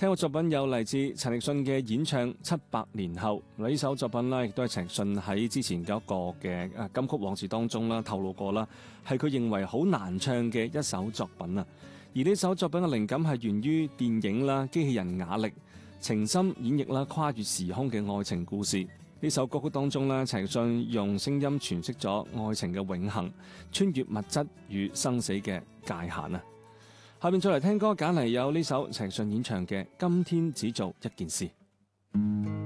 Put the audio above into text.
聽過作品有嚟自陳奕迅嘅演唱《700年後》，呢首作品呢亦都係陳奕迅喺之前嘅一個嘅金曲往事當中啦透露過啦，係佢認為好難唱嘅一首作品啊。而呢首作品嘅靈感係源於電影啦、機器人瓦力情深演繹啦跨越時空嘅愛情故事。呢首歌曲當中呢，陳奕迅用聲音詮釋咗愛情嘅永恆，穿越物質與生死嘅界限啊！下面再嚟聽歌，揀嚟有呢首陳奕迅演唱嘅《今天只做一件事》。